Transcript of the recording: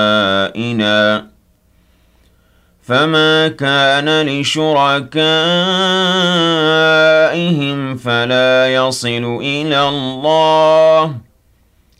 شُرَكَائِنَا فَمَا كَانَ لِشُرَكَائِهِمْ فَلَا يَصِلُ إِلَى اللَّهِ